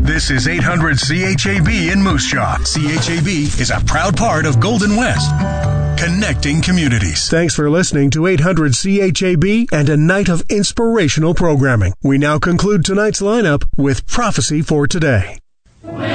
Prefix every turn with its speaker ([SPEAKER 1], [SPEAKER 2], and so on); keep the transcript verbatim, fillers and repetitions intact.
[SPEAKER 1] This is eight hundred C H A B in Moose Jaw. C H A B is a proud part of Golden West, connecting communities.
[SPEAKER 2] Thanks for listening to eight hundred C H A B and a night of inspirational programming. We now conclude tonight's lineup with Prophecy for Today.